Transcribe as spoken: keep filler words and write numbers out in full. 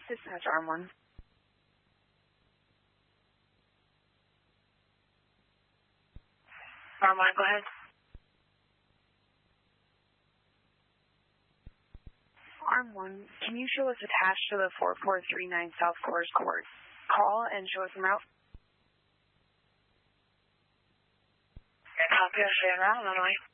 Dispatch Arm one. Arm one, go ahead. Arm one, can you show us attached to the four four three nine South Coors Court? Call and show us en route. Copy, I'll stay en route, on the way.